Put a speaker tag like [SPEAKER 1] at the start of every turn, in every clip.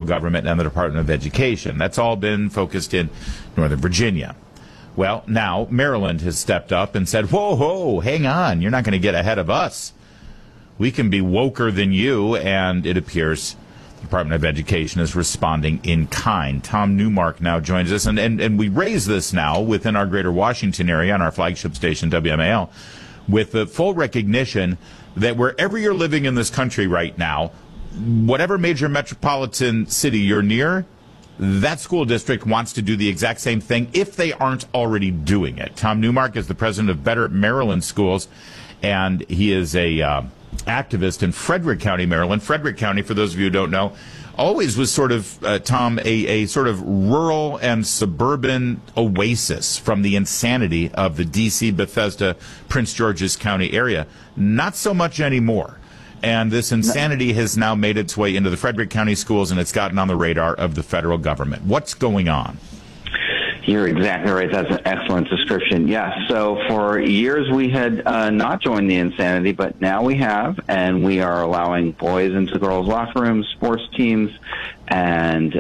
[SPEAKER 1] government and the Department of Education. That's all been focused in Northern Virginia. Well, now Maryland has stepped up and said, whoa, hang on, you're not going to get ahead of us. We can be woker than you, and it appears the Department of Education is responding in kind. Tom Newmark now joins us, and we raise this now within our greater Washington area on our flagship station, WMAL, with the full recognition that wherever you're living in this country right now, whatever major metropolitan city you're near, that school district wants to do the exact same thing if they aren't already doing it. Tom Newmark is the president of Better Maryland Schools, and he is a activist in Frederick County, Maryland. Frederick County, for those of you who don't know, always was sort of, Tom, a sort of rural and suburban oasis from the insanity of the D.C., Bethesda, Prince George's County area. Not so much anymore. And this insanity has now made its way into the Frederick County schools, and it's gotten on the radar of the federal government. What's going on?
[SPEAKER 2] You're exactly right. That's an excellent description. Yes. So for years we had not joined the insanity, but now we have, and we are allowing boys into girls' locker rooms, sports teams, and,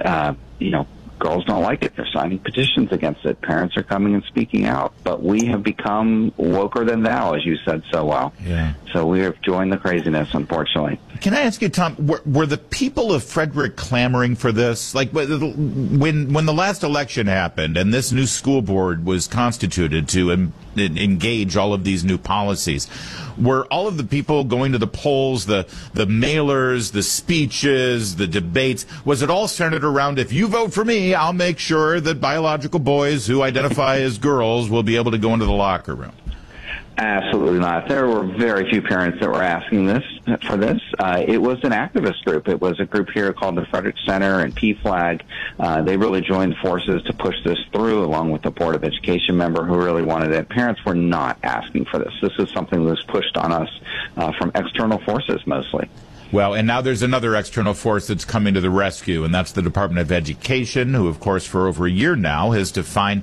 [SPEAKER 2] girls don't like it. They're signing petitions against it. Parents are coming and speaking out. But we have become woker than thou, as you said so well.
[SPEAKER 1] Yeah.
[SPEAKER 2] So we have joined the craziness, unfortunately.
[SPEAKER 1] Can I ask you, Tom, were the people of Frederick clamoring for this? Like when the last election happened and this new school board was constituted to engage all of these new policies, were all of the people going to the polls, the mailers, the speeches, the debates, was it all centered around, if you vote for me, I'll make sure that biological boys who identify as girls will be able to go into the locker room?
[SPEAKER 2] Absolutely not. There were very few parents that were asking for this. It was an activist group. It was a group here called the Frederick Center and PFLAG. They really joined forces to push this through, along with the Board of Education member who really wanted it. Parents were not asking for this. This is something that was pushed on us from external forces mostly.
[SPEAKER 1] Well, and now there's another external force that's coming to the rescue, and that's the Department of Education, who, of course, for over a year now has defined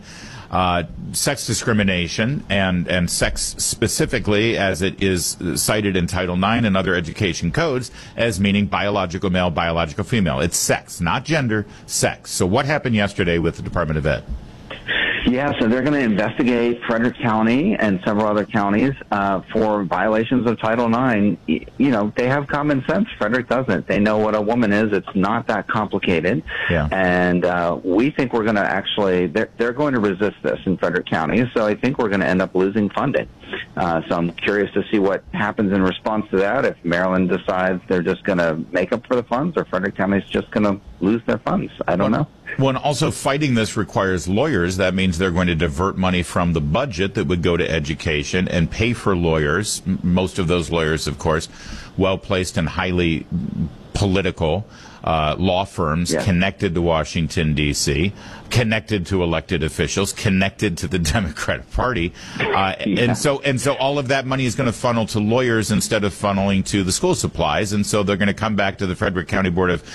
[SPEAKER 1] sex discrimination and sex specifically, as it is cited in Title IX and other education codes, as meaning biological male, biological female. It's sex, not gender, sex. So what happened yesterday with the Department of Ed?
[SPEAKER 2] Yeah, so they're going to investigate Frederick County and several other counties for violations of Title IX. You know, they have common sense. Frederick doesn't. They know what a woman is. It's not that complicated.
[SPEAKER 1] Yeah.
[SPEAKER 2] And we think we're going to actually, they're going to resist this in Frederick County. So I think we're going to end up losing funding. So I'm curious to see what happens in response to that. If Maryland decides they're just going to make up for the funds, or Frederick County is just going to lose their funds. I don't know.
[SPEAKER 1] Well, and also fighting this requires lawyers. That means they're going to divert money from the budget that would go to education and pay for lawyers. Most of those lawyers, of course, well-placed and highly political law firms,
[SPEAKER 2] yes,
[SPEAKER 1] connected to Washington, D.C., connected to elected officials, connected to the Democratic Party.
[SPEAKER 2] Yeah.
[SPEAKER 1] And so all of that money is going to funnel to lawyers instead of funneling to the school supplies. And so they're going to come back to the Frederick County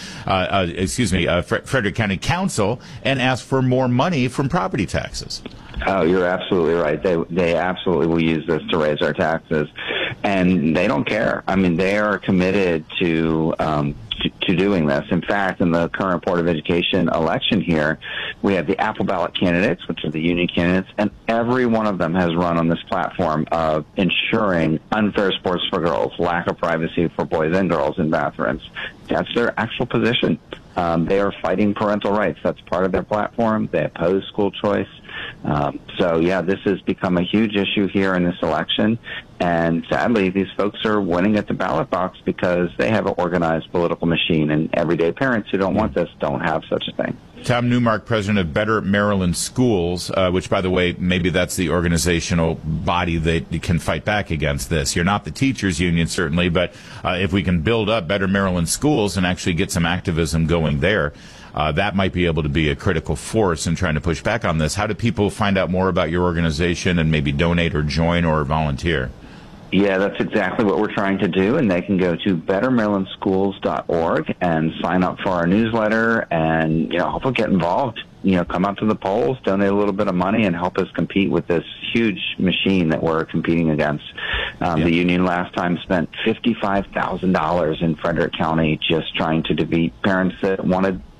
[SPEAKER 1] Frederick County Council and ask for more money from property taxes.
[SPEAKER 2] Oh, you're absolutely right. They absolutely will use this to raise our taxes, and they don't care. I mean, they are committed to doing this. In fact, in the current Board of Education election here, we have the Apple ballot candidates, which are the union candidates, and every one of them has run on this platform of ensuring unfair sports for girls, lack of privacy for boys and girls in bathrooms. That's their actual position. They are fighting parental rights. That's part of their platform. They oppose school choice. So, yeah, this has become a huge issue here in this election. And sadly, these folks are winning at the ballot box because they have an organized political machine. And everyday parents who don't want this don't have such a thing.
[SPEAKER 1] Tom Newmark, president of Better Maryland Schools, which, by the way, maybe that's the organizational body that can fight back against this. You're not the teachers union, certainly, but if we can build up Better Maryland Schools and actually get some activism going there, that might be able to be a critical force in trying to push back on this. How do people find out more about your organization and maybe donate or join or volunteer?
[SPEAKER 2] Yeah, that's exactly what we're trying to do, and they can go to bettermarylandschools.org and sign up for our newsletter and, hopefully get involved. Come out to the polls, donate a little bit of money, and help us compete with this huge machine that we're competing against. The union last time spent $55,000 in Frederick County just trying to defeat parents that wanted